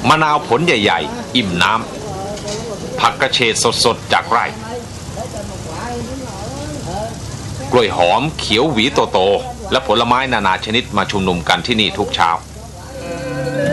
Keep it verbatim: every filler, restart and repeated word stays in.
มะนาวผลใหญ่ๆอิ่มน้ำผักกระเฉดสดๆจากไร่กล้วยหอมเขียวหวีโตๆและผลไม้นานาชนิดมาชุมนุมกันที่นี่ทุกเช้า